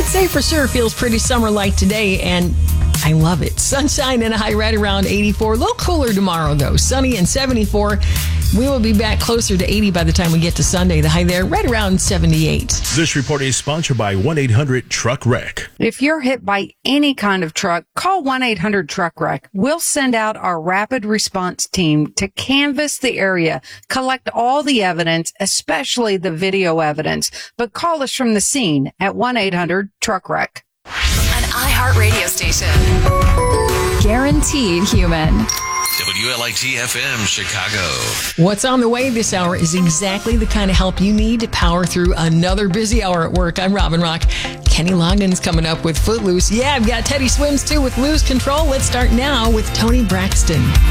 say for sure feels pretty summer-like today, and I love it. Sunshine and a high right around 84. A little cooler tomorrow, though. Sunny and 74. We will be back closer to 80 by the time we get to Sunday. The high there right around 78. This report is sponsored by 1-800-TRUCK-WRECK. If you're hit by any kind of truck, call 1-800-TRUCK-WRECK. We'll send out our rapid response team to canvass the area, collect all the evidence, especially the video evidence. But call us from the scene at 1-800-TRUCK-WRECK. An iHeartRadio station. Guaranteed human. WLIT-FM, Chicago. What's on the way this hour is exactly the kind of help you need to power through another busy hour at work. I'm Robin Rock. Kenny Loggins coming up with Footloose. Yeah, I've got Teddy Swims too with Lose Control. Let's start now with Toni Braxton.